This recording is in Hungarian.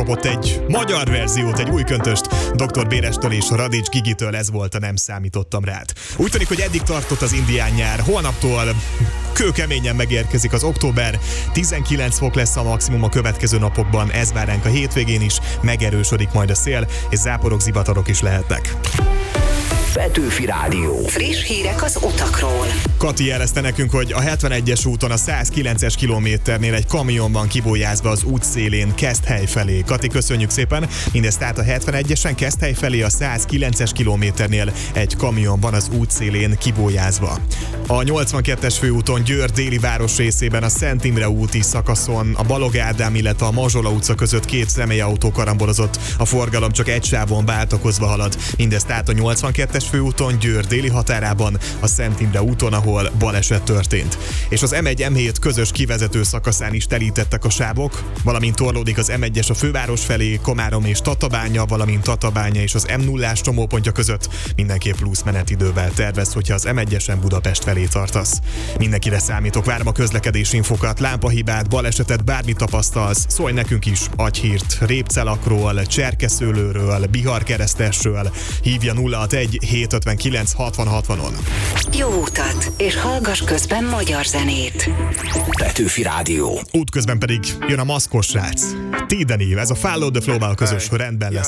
kapott egy magyar verziót, egy új köntöst Dr. Bérestől és Radics Gigitől, ez volt a Nem számítottam rád. Úgy tűnik, hogy eddig tartott az indián nyár, holnaptól kőkeményen megérkezik az október, 19 fok lesz a maximum a következő napokban, ez vár ránk a hétvégén is, megerősödik majd a szél, és záporok, zivatarok is lehetnek. Petőfi Rádió. Friss hírek az utakról. Kati jelezte nekünk, hogy a 71-es úton a 109-es kilométernél egy kamion van kibólyázva az út szélén Keszthely felé. Kati, köszönjük szépen. Mindezt tehát a 71-esen Keszthely felé a 109-es kilométernél egy kamion van az út szélén kibólyázva. A 82-es főúton Győr déli városrészében a Szent Imre úti szakaszon a Balogh Ádám, illetve a Mazsola utca között két személyautó karambolozott. A forgalom csak egy sávon váltakozva halad. Mindezt tehát a 82-es főúton Győr déli határában, a Szent Imre úton, ahol baleset történt. És az M1 M7 közös kivezető szakaszán is telítettek a sávok, valamint torlódik az M1-es a főváros felé, Komárom és Tatabánya, valamint Tatabánya és az M0-ás csomópontja között mindenképp plusz menetidővel tervez, hogyha az M1-esen Budapest felé tartasz. Mindenkire számítok, várom a közlekedési infokat, lámpahibát, balesetet, bármit tapasztalsz, szólj nekünk is, adj hírt Répcelakról, Cserkeszőlőről, Biharkeresztesről, hívja 061 759 60 60-on. Jó utat, és hallgass közben magyar zenét. Petőfi Rádió. Útközben pedig jön a maszkos srác. Tideni, ez a Follow the Flow-val közös rendben lesz.